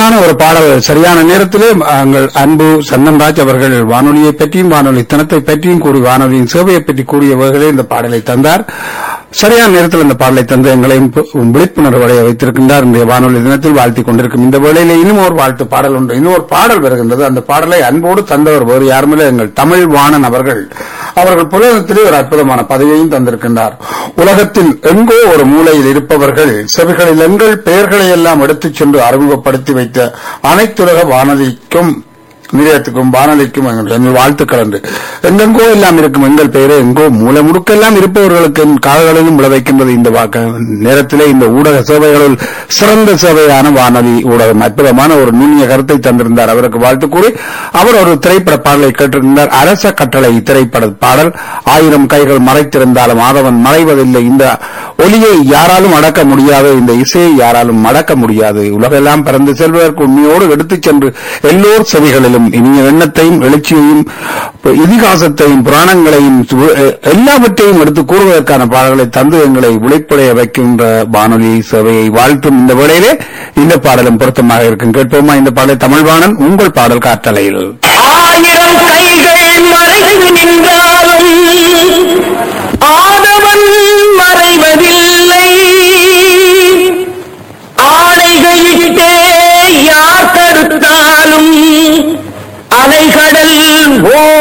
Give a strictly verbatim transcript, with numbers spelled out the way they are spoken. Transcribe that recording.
அற்புதமான ஒரு பாடல். சரியான நேரத்திலே எங்கள் அன்பு சந்தன்ராஜ் அவர்கள் வானொலியை பற்றியும் வானொலி தினத்தை பற்றியும் கூறி வானொலியின் சேவையை பற்றி கூறிய வகையிலே இந்த பாடலை தந்தார். சரியான நேரத்தில் இந்த பாடலை தந்து எங்களையும் விழிப்புணர்வு அடைய வைத்திருக்கின்றார். இந்த வானொலி தினத்தில் வாழ்த்திக் கொண்டிருக்கும் இந்த வேளையிலே இன்னும் ஒரு வாழ்த்து பாடல் உண்டு. இன்னொரு பாடல் வருகின்றது. அந்த பாடலை அன்போடு தந்தவர் வேறு யாருமில்லை, எங்கள் தமிழ் வாணன் அவர்கள். அவர்கள் புலகத்திலே ஒரு அற்புதமான பதவியையும் தந்திருக்கின்றார். உலகத்தில் எங்கோ ஒரு மூலையில் இருப்பவர்கள் செவிகளில் எங்கள் பெயர்களை எல்லாம் எடுத்துச் சென்று அறிமுகப்படுத்தி வைத்த அனைத்துலக வானொலிக்கும் நிலையத்துக்கும் வானொலிக்கும் எங்கள் வாழ்த்துக்கள் என்று. எங்கெங்கோ எல்லாம் இருக்கும் எங்கள் பெயரே எங்கோ மூல முடுக்கெல்லாம் இருப்பவர்களுக்கு காதலிலும் விளை வைக்கின்றது இந்த நேரத்திலே இந்த ஊடக சேவைகளில் சிறந்த சேவையான வானொலி ஊடகம். அற்புதமான ஒரு நுண்ணிய கருத்தை தந்திருந்தார். அவருக்கு வாழ்த்து கூறி அவர் ஒரு திரைப்பட பாடலை கேட்டிருந்தார். அரச கட்டளை திரைப்பட பாடல். ஆயிரம் கைகள் மறைத்திருந்தாலும் ஆதவன் மறைவதில்லை. இந்த ஒலியை யாராலும் அடக்க முடியாது, இந்த இசையை யாராலும் அடக்க முடியாது. உலகெல்லாம் பறந்து செல்வதற்கு உண்மையோடு எடுத்துச் சென்று எல்லோர் செவிகளிலும் இனிய எண்ணத்தையும் எழுச்சியையும் இதிகாசத்தையும் புராணங்களையும் எல்லாவற்றையும் எடுத்து கூறுவதற்கான பாடல்களை தந்து எங்களை விழிப்படைய வைக்கின்ற வானொலி சேவையை வாழ்த்தும் இந்த வேளையிலே இந்த பாடலும் பொருத்தமாக இருக்கும். கேட்போமா இந்த பாடலை? தமிழ்வாணன் உங்கள் பாடல் காற்றலையில். ஆயிரம் கைகள் மறைந்து நின்றாலும் ஆதவன் மறைவதில்லை. ஆணைகளிட்டே யார் தடுத்தாலும் அலைகடல் ஓ